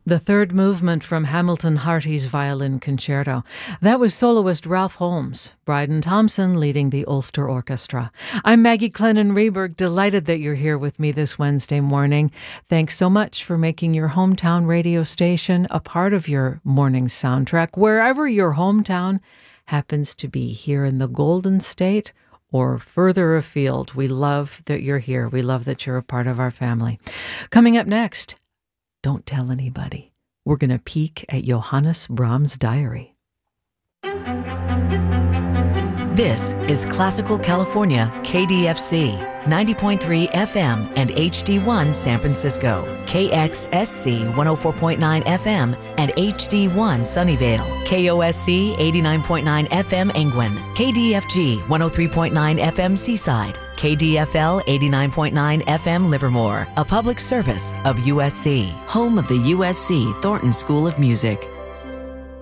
The third movement from Hamilton Harty's Violin Concerto. That was soloist Ralph Holmes, Bryden Thompson leading the Ulster Orchestra. I'm Maggie Clennon-Reberg, delighted that you're here with me this Wednesday morning. Thanks so much for making your hometown radio station a part of your morning soundtrack, wherever your hometown happens to be, here in the Golden State or further afield. We love that you're here. We love that you're a part of our family. Coming up next, don't tell anybody. We're going to peek at Johannes Brahms' diary. This is Classical California, KDFC, 90.3 FM and HD1 San Francisco, KXSC 104.9 FM and HD1 Sunnyvale, KOSC 89.9 FM Engwin, KDFG 103.9 FM Seaside, KDFL 89.9 FM Livermore, a public service of USC, home of the USC Thornton School of Music.